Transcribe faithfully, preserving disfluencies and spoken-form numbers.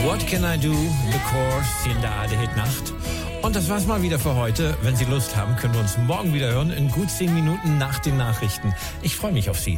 What Can I Do? The Course hier in der A R D Hit Nacht. Und das war's mal wieder für heute. Wenn Sie Lust haben, können wir uns morgen wieder hören, in gut zehn Minuten nach den Nachrichten. Ich freue mich auf Sie.